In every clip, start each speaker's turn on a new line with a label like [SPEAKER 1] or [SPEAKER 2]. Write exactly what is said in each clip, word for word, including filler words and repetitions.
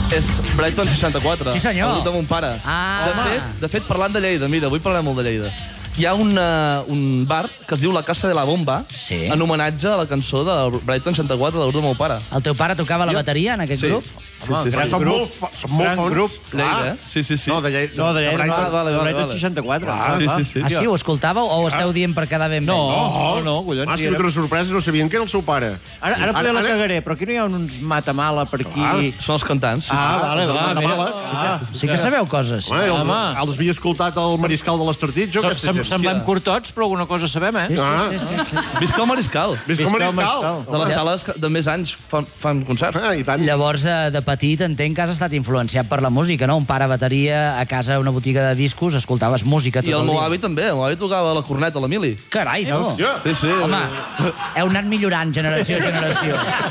[SPEAKER 1] És Brighton seixanta-quatre.
[SPEAKER 2] Sí, senyor.
[SPEAKER 1] El grup de mon pare.
[SPEAKER 2] Ah,
[SPEAKER 1] de, fet, de fet, parlant de Lleida, mira, avui parlarem molt de Lleida. Hi ha una, un bar que es diu La Casa de la Bomba,
[SPEAKER 2] sí.
[SPEAKER 1] en homenatge a la cançó de Brighton seixanta-quatre del grup del meu pare.
[SPEAKER 2] El teu pare tocava la bateria en aquest
[SPEAKER 1] sí.
[SPEAKER 2] grup?
[SPEAKER 1] Sí, sí, sí.
[SPEAKER 3] Som molt, som molt fons.
[SPEAKER 4] grup.
[SPEAKER 1] Lleida, eh? Sí, sí, sí.
[SPEAKER 3] No, de Lleida.
[SPEAKER 4] No, de Lleida,
[SPEAKER 1] Ah, vale, vale,
[SPEAKER 4] Brighton
[SPEAKER 1] vale.
[SPEAKER 4] seixanta-quatre.
[SPEAKER 3] Ah,
[SPEAKER 1] sí, sí, sí.
[SPEAKER 2] Ah, sí? Ho escoltàveu o ho esteu dient per quedar ben bé?
[SPEAKER 4] No, no, no, collons.
[SPEAKER 3] Ah, ha sigut una sorpresa, no sabien que era el seu pare.
[SPEAKER 4] Ara, ara poder la cagaré, però aquí no hi ha uns matamala per aquí.
[SPEAKER 3] Ah,
[SPEAKER 1] Són els cantants. Sí,
[SPEAKER 4] Ah,
[SPEAKER 1] sí.
[SPEAKER 4] vale, va, mira.
[SPEAKER 3] Matamales.
[SPEAKER 4] Ah,
[SPEAKER 2] Sí que sabeu coses.
[SPEAKER 3] Home, els,
[SPEAKER 4] Home.
[SPEAKER 3] els havia escoltat el mariscal de l'Estartit, jo,
[SPEAKER 4] Sem-
[SPEAKER 3] aquesta
[SPEAKER 4] sem-
[SPEAKER 3] gent.
[SPEAKER 4] Semblem curtots, però alguna cosa sabem, eh?
[SPEAKER 2] Sí,
[SPEAKER 3] Ah.
[SPEAKER 2] sí, sí, sí, sí.
[SPEAKER 1] Visca el Mariscal.
[SPEAKER 3] Visca el
[SPEAKER 4] Visca el
[SPEAKER 3] mariscal.
[SPEAKER 4] mariscal.
[SPEAKER 1] De les sales que de més anys fan, fan concerts.
[SPEAKER 3] Ah, i tant.
[SPEAKER 2] Llavors, de, de petit, entenc que has estat influenciat per la música, no? Un pare bateria, a casa una botiga de discos, escoltaves música tot
[SPEAKER 1] I el
[SPEAKER 2] el
[SPEAKER 1] meu
[SPEAKER 2] dia.
[SPEAKER 1] avi també. El meu avi tocava la corneta, l'Emili.
[SPEAKER 2] Carai, no?
[SPEAKER 3] Hòstia.
[SPEAKER 1] Sí, sí.
[SPEAKER 2] Home, heu anat millorant generació a generació.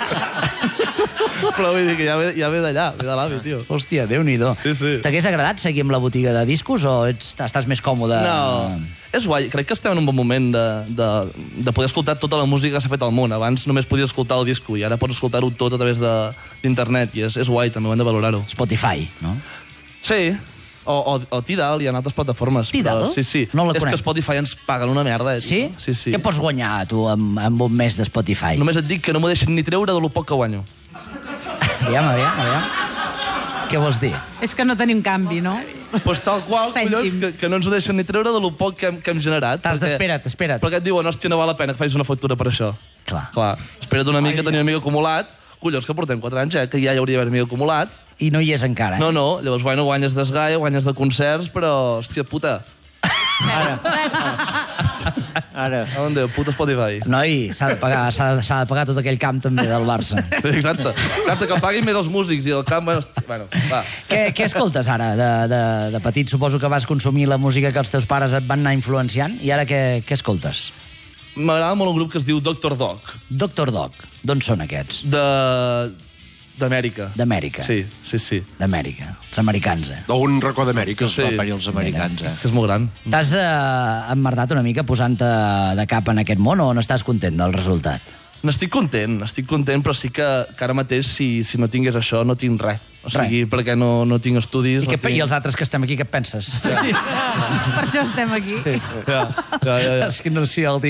[SPEAKER 1] Però vull dir que ja ve, ja ve d'allà, ve de l'avi, tio.
[SPEAKER 2] Hòstia, Déu-n'hi-do.
[SPEAKER 1] Sí, sí.
[SPEAKER 2] T'hagués agradat seguir amb la botiga de discos o ets, estàs més còmode?
[SPEAKER 1] No, és guai. Crec que estem en un bon moment de, de, de poder escoltar tota la música que s'ha fet al món. Abans només podies escoltar el disco i ara pots escoltar-ho tot a través de- d'internet i és, és guai, també ho hem de valorar-ho.
[SPEAKER 2] Spotify, no?
[SPEAKER 1] Sí, o, o, o Tidal, hi ha altres plataformes.
[SPEAKER 2] Tidal?
[SPEAKER 1] Però, sí, sí.
[SPEAKER 2] No la
[SPEAKER 1] és
[SPEAKER 2] conec.
[SPEAKER 1] que Spotify ens paguen una merda. Eh,
[SPEAKER 2] Sí?
[SPEAKER 1] tio. Sí, sí.
[SPEAKER 2] Què pots guanyar, tu, amb, amb un mes de Spotify?
[SPEAKER 1] Només et dic que no m'ho deixen ni treure de lo poc que guanyo.
[SPEAKER 2] Aviam, aviam, aviam. Què vols dir?
[SPEAKER 5] És que no tenim canvi, no?
[SPEAKER 1] Doncs pues tal qual, collons, que, que no ens ho deixen ni treure de lo poc que hem, que hem generat.
[SPEAKER 2] T'has
[SPEAKER 1] perquè-
[SPEAKER 2] d'espera't, espera't.
[SPEAKER 1] Perquè et diuen, hòstia, no val la pena que facis una factura per això.
[SPEAKER 2] Clar.
[SPEAKER 1] Clar, espera't una mica, tenir una mica acumulat. Collons, que portem quatre anys, eh? Que ja hi hauria d'haver mica acumulat.
[SPEAKER 2] I no hi és encara, eh?
[SPEAKER 1] No, no, llavors, bueno, guanyes d'esgai, guanyes de concerts, però, hòstia, puta,
[SPEAKER 4] Ara.
[SPEAKER 1] a on Déu, puta Spotify.
[SPEAKER 2] Noi, s'ha de pagar, s'ha de, s'ha de pagar tot aquell camp també del Barça.
[SPEAKER 1] Sí, exacte. Exacte, que paguin més els músics i el camp, bueno, hosti, bueno va.
[SPEAKER 2] Què, què escoltes ara? De, de, de petit suposo que vas consumir la música que els teus pares et van anar influenciant i ara què, què escoltes?
[SPEAKER 1] M'agrada molt un grup que es diu Doctor Dog,
[SPEAKER 2] Doctor Dog. D'on són aquests?
[SPEAKER 1] de... d'Amèrica.
[SPEAKER 2] D'Amèrica.
[SPEAKER 1] Sí, sí, sí.
[SPEAKER 2] D'Amèrica. Els americans, eh?
[SPEAKER 3] D'un racó d'Amèrica.
[SPEAKER 4] Els van venir els americans, eh?
[SPEAKER 1] Que és molt gran.
[SPEAKER 2] T'has eh, emmerdat una mica posant-te de cap en aquest món o no estàs content del resultat?
[SPEAKER 1] N'estic content, estic content, però sí que, que ara mateix, si, si no tingués això, no tinc res. O sigui,
[SPEAKER 2] Res.
[SPEAKER 1] perquè no, no tinc estudis...
[SPEAKER 2] I,
[SPEAKER 1] no
[SPEAKER 2] què,
[SPEAKER 1] tinc...
[SPEAKER 2] I els altres que estem aquí, què et penses?
[SPEAKER 5] Sí. Per això estem aquí.
[SPEAKER 1] Ja, ja, ja, ja.
[SPEAKER 2] És que no sé, el